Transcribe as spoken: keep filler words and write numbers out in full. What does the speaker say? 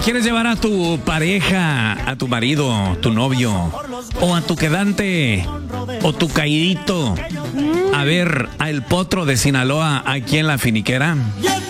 ¿quieres llevar a tu pareja, a tu marido, tu novio, o a tu quedante, o tu caidito, a ver a El Potro de Sinaloa aquí en La Finiquera?